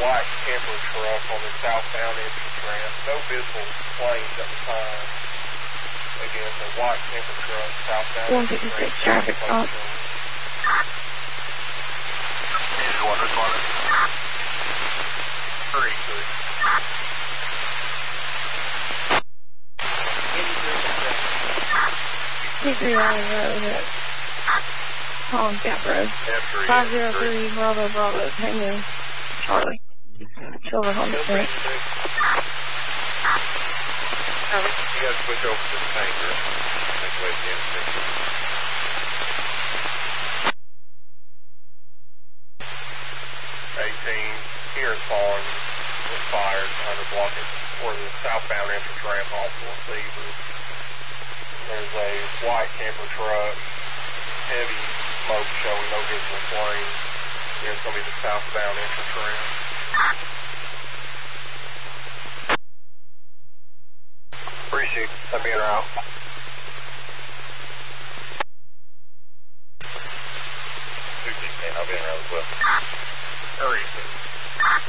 white camper truck on the southbound entrance ramp. No visible planes at the time. Again, the white camper truck, southbound entrance ramp. 156 traffic stop. Hurry, please. T3 Island Road at Collins Gap Road. 503 Bravo Bravo Tango Charlie. Silver Honda Civic. You gotta switch over to the tanker. That's way the end. 18, Kieran Farms was fired under blocking for the southbound entrance ramp off of Seaver. There's a white camper truck, heavy smoke showing, no visible flame. It's going to be the southbound entrance ramp. Appreciate that being around. I'll be around as well. Hurry, please.